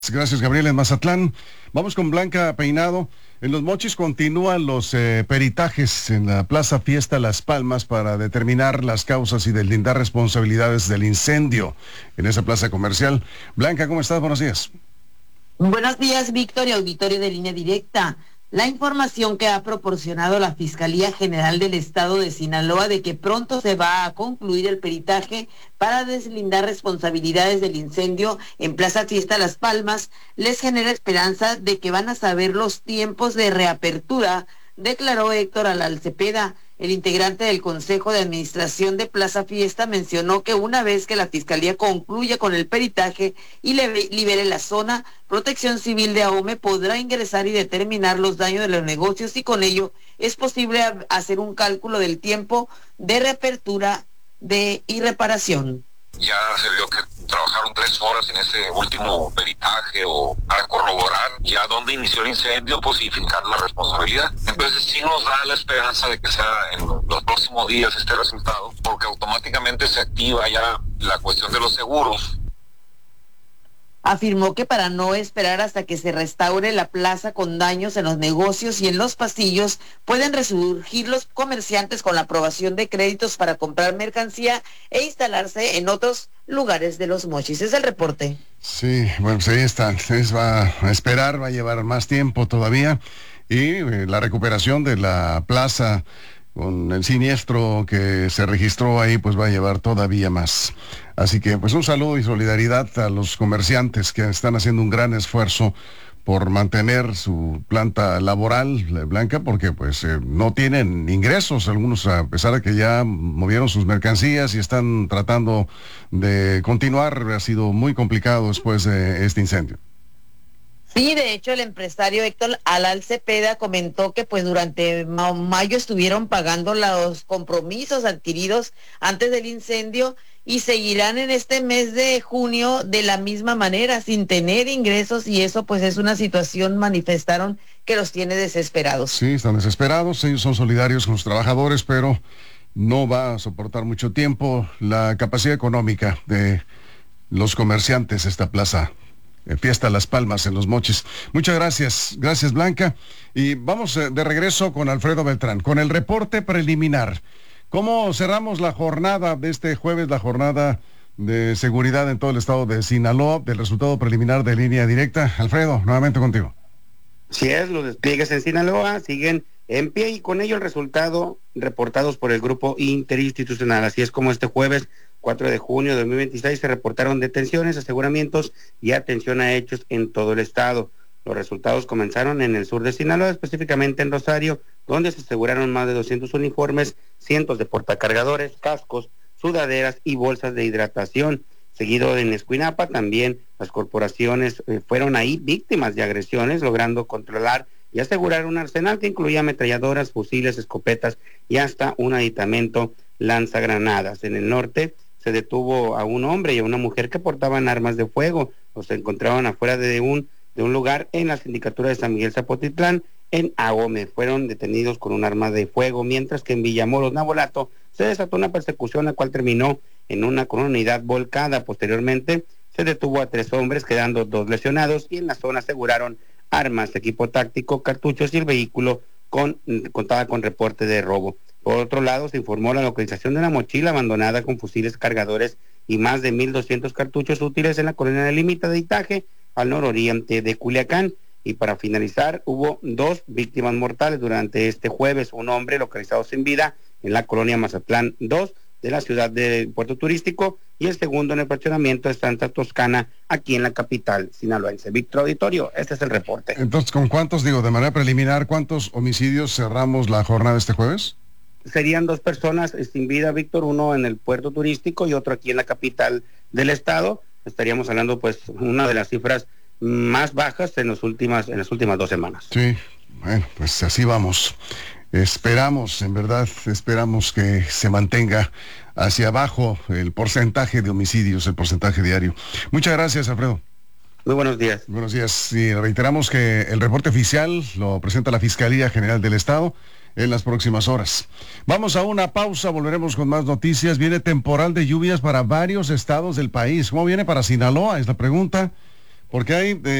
Gracias, Gabriel, en Mazatlán. Vamos con Blanca Peinado. En Los Mochis continúan los peritajes en la Plaza Fiesta Las Palmas para determinar las causas y deslindar responsabilidades del incendio en esa plaza comercial. Blanca, ¿cómo estás? Buenos días. Buenos días, Víctor y auditorio de Línea Directa. La información que ha proporcionado la Fiscalía General del Estado de Sinaloa de que pronto se va a concluir el peritaje para deslindar responsabilidades del incendio en Plaza Fiesta Las Palmas les genera esperanza de que van a saber los tiempos de reapertura, declaró Héctor Alal Cepeda. El integrante del Consejo de Administración de Plaza Fiesta mencionó que una vez que la Fiscalía concluya con el peritaje y libere la zona, Protección Civil de AOME podrá ingresar y determinar los daños de los negocios y con ello es posible hacer un cálculo del tiempo de reapertura y reparación. Ya se vio que trabajaron 3 horas en ese último peritaje o para corroborar ya dónde inició el incendio, pues y fijar la responsabilidad. Entonces sí nos da la esperanza de que sea en los próximos días este resultado, porque automáticamente se activa ya la cuestión de los seguros. Afirmó que para no esperar hasta que se restaure la plaza con daños en los negocios y en los pasillos, pueden resurgir los comerciantes con la aprobación de créditos para comprar mercancía e instalarse en otros lugares de Los Mochis. Es el reporte. Sí, bueno, pues ahí está. Va a esperar, va a llevar más tiempo todavía. Y la recuperación de la plaza con el siniestro que se registró ahí, pues va a llevar todavía más. Así que, pues un saludo y solidaridad a los comerciantes que están haciendo un gran esfuerzo por mantener su planta laboral, Blanca, porque pues no tienen ingresos, algunos a pesar de que ya movieron sus mercancías y están tratando de continuar. Ha sido muy complicado después de este incendio. Sí, de hecho el empresario Héctor Alal Cepeda comentó que pues durante mayo estuvieron pagando los compromisos adquiridos antes del incendio y seguirán en este mes de junio de la misma manera, sin tener ingresos, y eso pues es una situación, manifestaron, que los tiene desesperados. Sí, están desesperados, ellos son solidarios con los trabajadores, pero no va a soportar mucho tiempo la capacidad económica de los comerciantes esta plaza. Fiesta Las Palmas en Los Mochis. Muchas gracias, gracias Blanca. Y vamos de regreso con Alfredo Beltrán, con el reporte preliminar. ¿Cómo cerramos la jornada de este jueves, la jornada de seguridad en todo el estado de Sinaloa, del resultado preliminar de Línea Directa? Alfredo, nuevamente contigo. Así es, los despliegues en Sinaloa siguen en pie y con ello el resultado reportados por el grupo interinstitucional. Así es como este jueves 4 de junio de 2026 se reportaron detenciones, aseguramientos y atención a hechos en todo el estado. Los resultados comenzaron en el sur de Sinaloa, específicamente en Rosario, donde se aseguraron más de 200 uniformes, cientos de portacargadores, cascos, sudaderas y bolsas de hidratación. Seguido en Escuinapa, también las corporaciones fueron ahí víctimas de agresiones, logrando controlar y asegurar un arsenal que incluía ametralladoras, fusiles, escopetas y hasta un aditamento lanzagranadas. En el norte se detuvo a un hombre y a una mujer que portaban armas de fuego. Los encontraron afuera de un lugar en la sindicatura de San Miguel Zapotitlán, en AOME. Fueron detenidos con un arma de fuego, mientras que en Villamoros, Navolato, se desató una persecución, la cual terminó con una unidad volcada. Posteriormente se detuvo a 3 hombres, quedando 2 lesionados, y en la zona aseguraron armas, equipo táctico, cartuchos y el vehículo contaba con reporte de robo. Por otro lado, se informó la localización de una mochila abandonada con fusiles cargadores y más de 1,200 cartuchos útiles en la colonia de Límite de Itaje, al nororiente de Culiacán. Y para finalizar, hubo 2 víctimas mortales durante este jueves. Un hombre localizado sin vida en la colonia Mazatlán 2 de la ciudad de Puerto Turístico, y el segundo en el fraccionamiento de Santa Toscana, aquí en la capital sinaloense. Víctor Auditorio, este es el reporte. Entonces, ¿con cuántos, de manera preliminar, cuántos homicidios cerramos la jornada este jueves? Serían 2 personas sin vida, Víctor, uno en el puerto turístico y otro aquí en la capital del estado. Estaríamos hablando, pues, una de las cifras más bajas en las últimas 2 semanas. Sí, bueno, pues así vamos. Esperamos, en verdad, esperamos que se mantenga hacia abajo el porcentaje de homicidios, el porcentaje diario. Muchas gracias, Alfredo. Muy buenos días. Buenos días. Y reiteramos que el reporte oficial lo presenta la Fiscalía General del Estado en las próximas horas. Vamos a una pausa, volveremos con más noticias. Viene temporal de lluvias para varios estados del país. ¿Cómo viene para Sinaloa? Es la pregunta. Porque hay